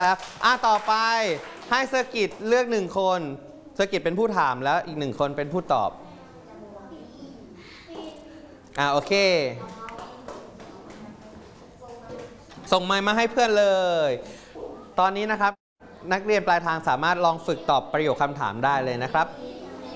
ครับต่อไปให้เซอร์กิตเลือก1คนเซอร์กิตเป็นผู้ถามแล้วอีก1คนเป็นผู้ตอบโอเคส่งไมค์มาให้เพื่อนเลยตอนนี้นะครับนักเรียนปลายทางสามารถลองฝึกตอบประโยคคำถามได้เลยนะครับ